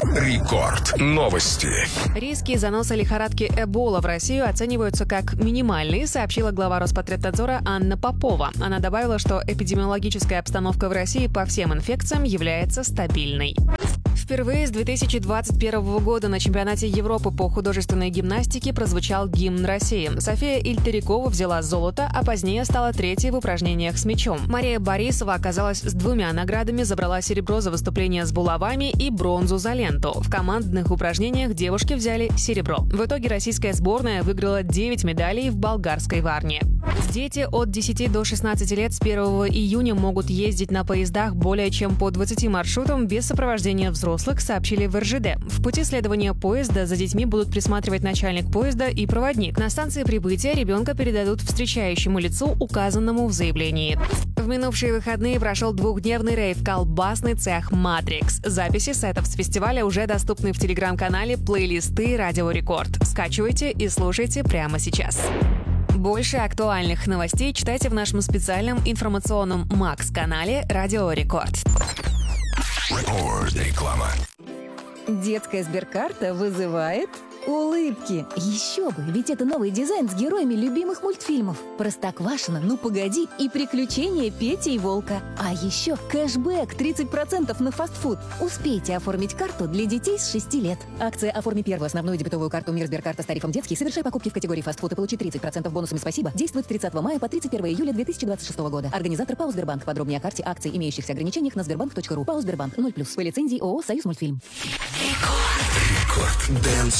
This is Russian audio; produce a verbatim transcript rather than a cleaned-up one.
Рекорд. Новости. Риски заноса лихорадки Эбола в Россию оцениваются как минимальные, сообщила глава Роспотребнадзора Анна Попова. Она добавила, что эпидемиологическая обстановка в России по всем инфекциям является стабильной. Впервые с две тысячи двадцать первого года на чемпионате Европы по художественной гимнастике прозвучал гимн России. София Ильтерикова взяла золото, а позднее стала третьей в упражнениях с мячом. Мария Борисова оказалась с двумя наградами, забрала серебро за выступление с булавами и бронзу за ленту. В командных упражнениях девушки взяли серебро. В итоге российская сборная выиграла девять медалей в болгарской Варне. Дети от десяти до шестнадцати лет с первого июня могут ездить на поездах более чем по двадцати маршрутам без сопровождения взрослых, сообщили в эр жэ дэ. В пути следования поезда за детьми будут присматривать начальник поезда и проводник. На станции прибытия ребенка передадут встречающему лицу, указанному в заявлении. В минувшие выходные прошел двухдневный рейв «Колбасный цех Матрикс». Записи сетов с фестиваля уже доступны в телеграм-канале «Плейлисты Радио Рекорд». Скачивайте и слушайте прямо сейчас. Больше актуальных новостей читайте в нашем специальном информационном Макс-канале «Радио Рекорд». Реклама. Детская Сберкарта вызывает улыбки. Еще бы, ведь это новый дизайн с героями любимых мультфильмов. Простоквашино, Ну погоди и Приключения Пети и Волка. А еще кэшбэк тридцать процентов на фастфуд. Успейте оформить карту для детей с шести лет. Акция «Оформи первую основную дебетовую карту Мир Сберкарта с тарифом детский. Совершай покупки в категории фастфуд и получи тридцать процентов бонусами «Спасибо». Действует с тридцатого мая по тридцать первое июля две тысячи двадцать шестого года. Организатор ПАО «Сбербанк». Подробнее о карте, акций, имеющихся ограничениях на сбербанк точка ру. ПАО «Сбербанк» ноль плюс. По лицензии ООО «Союз Мультфильм». Рекорд. Дэнс